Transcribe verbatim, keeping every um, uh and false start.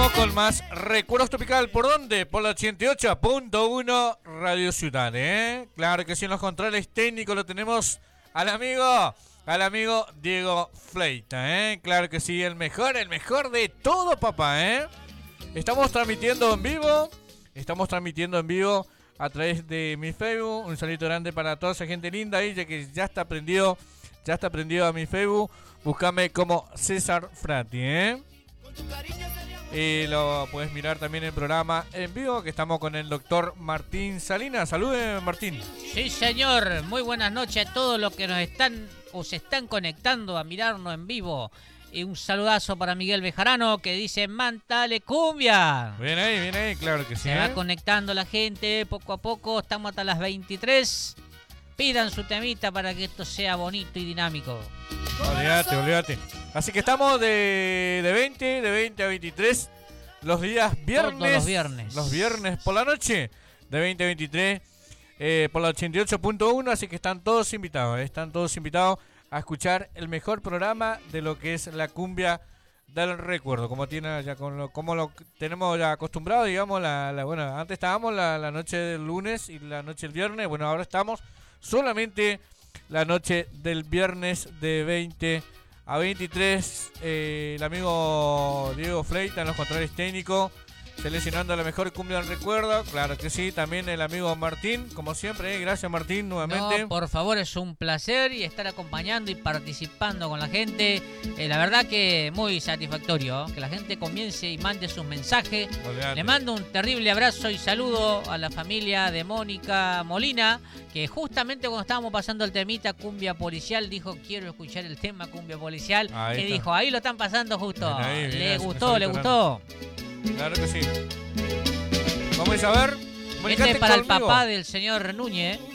Seguimos con más Recuerdos Tropical. ¿Por dónde? Por la ochenta y ocho punto uno Radio Ciudad, ¿eh? Claro que sí, en los controles técnicos lo tenemos al amigo, al amigo Diego Fleita, ¿eh? Claro que sí, el mejor, el mejor de todo, papá, ¿eh? Estamos transmitiendo en vivo, estamos transmitiendo en vivo a través de mi Facebook. Un saludo grande para toda esa gente linda ahí, ya que ya está prendido, ya está prendido a mi Facebook. Búscame como César Frati, ¿eh? Y lo puedes mirar también en el programa en vivo, que estamos con el doctor Martín Salinas. Salude, Martín. Sí, señor. Muy buenas noches a todos los que nos están o se están conectando a mirarnos en vivo. Y un saludazo para Miguel Bejarano, que dice: Mantale cumbia. Bien ahí, bien ahí, claro que sí. Se ¿eh? va conectando la gente poco a poco. Estamos hasta las veintitrés. Pidan su temita para que esto sea bonito y dinámico. Olvídate, olvídate. Así que estamos de, de veinte, de veinte a veintitrés los días viernes. Todos los viernes. Los viernes por la noche, de veinte a veintitrés, eh, por la ochenta y ocho punto uno. Así que están todos invitados, eh, están todos invitados a escuchar el mejor programa de lo que es la cumbia del recuerdo. Como tiene ya con lo, como lo tenemos ya acostumbrado, digamos, la, la bueno, antes estábamos la, la noche del lunes y la noche del viernes. Bueno, ahora estamos solamente la noche del viernes de veinte a veintitrés. Eh, el amigo Diego Fleita en los controles técnicos, seleccionando la mejor cumbia del recuerdo. Claro que sí, también el amigo Martín, como siempre, eh. Gracias, Martín, nuevamente. No, por favor, es un placer y estar acompañando y participando con la gente. Eh, la verdad que muy satisfactorio, ¿eh? Que la gente comience y mande sus mensajes. Olvidate. Le mando un terrible abrazo y saludo a la familia de Mónica Molina, que justamente cuando estábamos pasando el temita Cumbia Policial dijo: quiero escuchar el tema Cumbia Policial. Ahí que está. dijo: ahí lo están pasando justo. Bien ahí, bien, le eso, gustó, eso le está gustó. Claro que sí. Vamos a ver. Este es para el papá del señor Núñez.